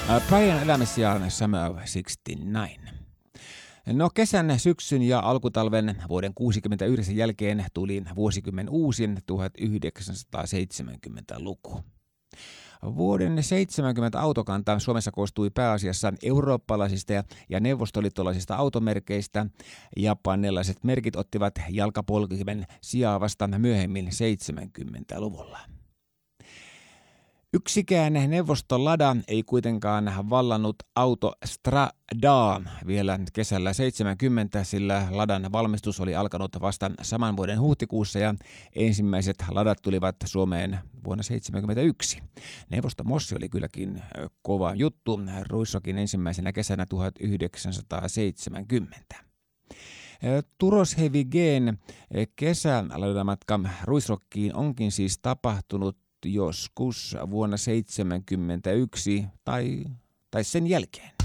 Brian Adams ja Summer of '69. No kesän, syksyn ja alkutalven vuoden 1969 jälkeen tuli vuosikymmen uusin 1970-luku. Vuoden 70 autokanta Suomessa koostui pääasiassa eurooppalaisista ja neuvostoliittolaisista automerkeistä. Japanilaiset merkit ottivat jalkapolkimen sijaa vasta myöhemmin 70-luvulla. Yksikään neuvostolada ei kuitenkaan vallannut autostradaa vielä kesällä 70, sillä ladan valmistus oli alkanut vasta saman vuoden huhtikuussa ja ensimmäiset ladat tulivat Suomeen vuonna 1971. Neuvostomossi oli kylläkin kova juttu, Ruisrokin ensimmäisenä kesänä 1970. Turos Heavy G:n kesäladamatka Ruisrockiin onkin siis tapahtunut joskus vuonna 1971 tai sen jälkeen.